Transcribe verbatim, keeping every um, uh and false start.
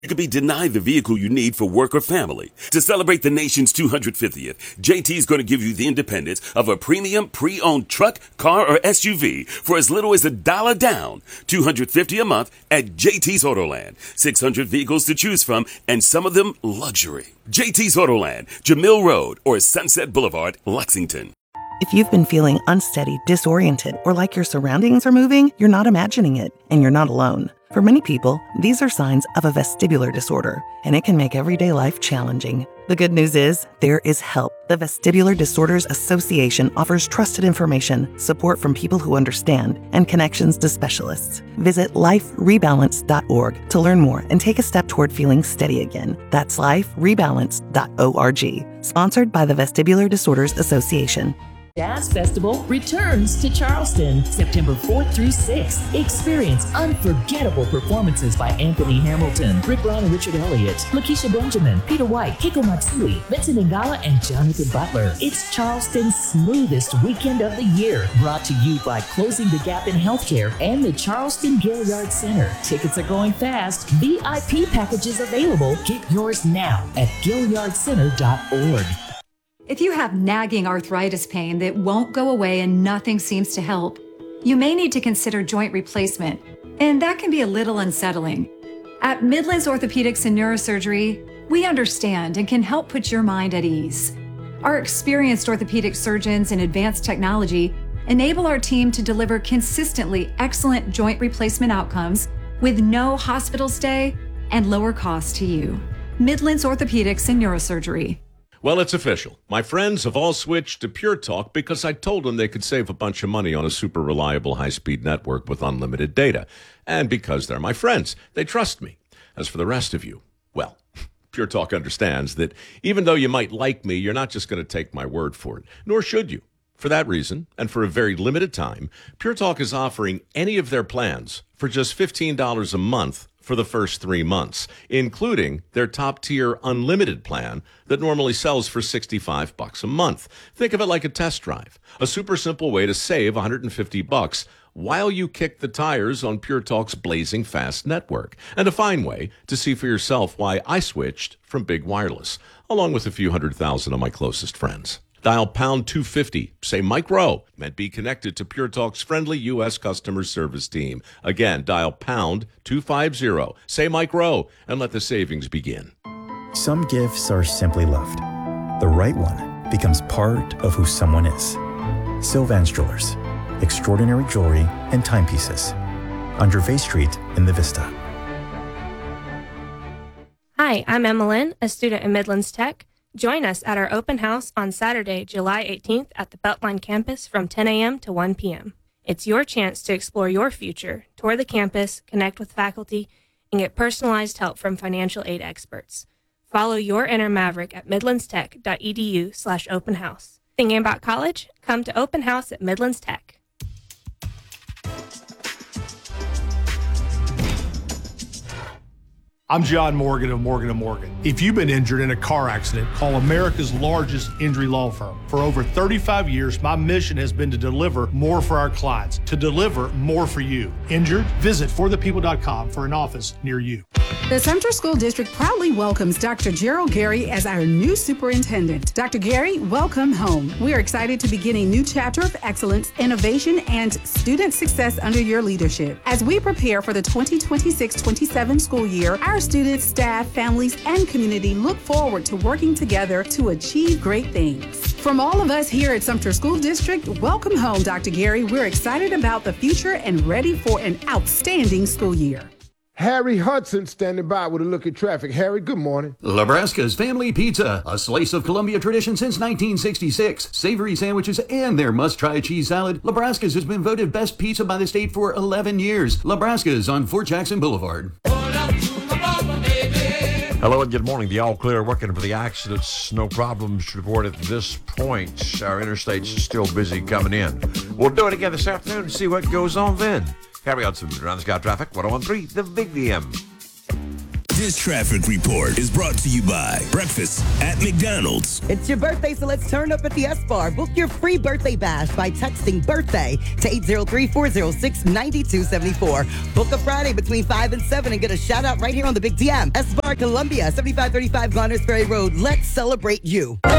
You could be denied the vehicle you need for work or family. To celebrate the nation's two hundred fiftieth, J T's going to give you the independence of a premium pre-owned truck, car, or S U V for as little as a dollar down. two hundred fifty dollars a month at J T's Autoland. six hundred vehicles to choose from, and some of them luxury. J T's Autoland, Jamil Road, or Sunset Boulevard, Lexington. If you've been feeling unsteady, disoriented, or like your surroundings are moving, you're not imagining it, and you're not alone. For many people, these are signs of a vestibular disorder, and it can make everyday life challenging. The good news is, there is help. The Vestibular Disorders Association offers trusted information, support from people who understand, and connections to specialists. Visit life rebalance dot org to learn more and take a step toward feeling steady again. That's life rebalance dot org. Sponsored by the Vestibular Disorders Association. Jazz Festival returns to Charleston September fourth through sixth. Experience unforgettable performances by Anthony Hamilton, Rick Brown and Richard Elliott, Lakeisha Benjamin, Peter White, Kiko Matsui, Vincent Ingala, and Jonathan Butler. It's Charleston's smoothest weekend of the year. Brought to you by Closing the Gap in Healthcare and the Charleston Gilliard Center. Tickets are going fast. V I P packages available. Get yours now at gilliard center dot org. If you have nagging arthritis pain that won't go away and nothing seems to help, you may need to consider joint replacement, and that can be a little unsettling. At Midlands Orthopedics and Neurosurgery, we understand and can help put your mind at ease. Our experienced orthopedic surgeons and advanced technology enable our team to deliver consistently excellent joint replacement outcomes with no hospital stay and lower cost to you. Midlands Orthopedics and Neurosurgery. Well, it's official. My friends have all switched to Pure Talk because I told them they could save a bunch of money on a super reliable high-speed network with unlimited data. And because they're my friends, they trust me. As for the rest of you, well, Pure Talk understands that even though you might like me, you're not just going to take my word for it, nor should you. For that reason, and for a very limited time, Pure Talk is offering any of their plans for just fifteen dollars a month for the first three months, including their top-tier unlimited plan that normally sells for sixty-five bucks a month. Think of it like a test drive, a super simple way to save one hundred fifty bucks while you kick the tires on Pure Talk's blazing fast network, and a fine way to see for yourself why I switched from Big Wireless, along with a few hundred thousand of my closest friends. Dial pound two fifty, say Mike Rowe, and be connected to Pure Talk's friendly U S customer service team. Again, dial pound two fifty, say Mike Rowe, and let the savings begin. Some gifts are simply loved. The right one becomes part of who someone is. Sylvan's Jewelers, extraordinary jewelry and timepieces. On Gervais Street in the Vista. Hi, I'm Emmeline, a student in Midlands Tech. Join us at our open house on Saturday, July eighteenth at the Beltline campus from ten a.m. to one p.m. It's your chance to explore your future, tour the campus, connect with faculty, and get personalized help from financial aid experts. Follow your inner maverick at midlandstech.edu slash open house. Thinking about college? Come to open house at Midlands Tech. I'm John Morgan of Morgan and Morgan. If you've been injured in a car accident, call America's largest injury law firm. For over thirty-five years, my mission has been to deliver more for our clients, to deliver more for you. Injured? Visit for the people dot com for an office near you. The Sumter School District proudly welcomes Doctor Gerald Gary as our new superintendent. Doctor Gary, welcome home. We are excited to begin a new chapter of excellence, innovation, and student success under your leadership. As we prepare for the twenty twenty-six twenty-seven school year, our students, staff, families, and community look forward to working together to achieve great things. From all of us here at Sumter School District, welcome home, Doctor Gary. We're excited about the future and ready for an outstanding school year. Harry Hudson standing by with a look at traffic. Harry, good morning. Nebraska's Family Pizza, a slice of Columbia tradition since nineteen sixty-six. Savory sandwiches and their must-try cheese salad. Nebraska's has been voted best pizza by the state for eleven years. Nebraska's on Fort Jackson Boulevard. Hello and good morning. The all clear working for the accidents. No problems reported at this point. Our interstate's still busy coming in. We'll do it again this afternoon and see what goes on then. Carry on some around the sky traffic. one oh one point three, the Big D M. This traffic report is brought to you by Breakfast at McDonald's. It's your birthday, so let's turn up at the S-Bar. Book your free birthday bash by texting birthday to eight zero three, four zero six, nine two seven four. Book a Friday between five and seven and get a shout out right here on the Big D M. S-Bar Columbia, seventy-five thirty-five Gardner's Ferry Road. Let's celebrate you.